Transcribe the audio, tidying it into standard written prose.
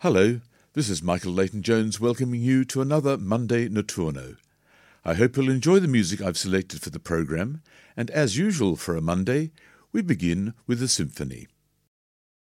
Hello, this is Michael Leighton-Jones welcoming you to another Monday Notturno. I hope you'll enjoy the music I've selected for the programme, and as usual for a Monday, we begin with a symphony.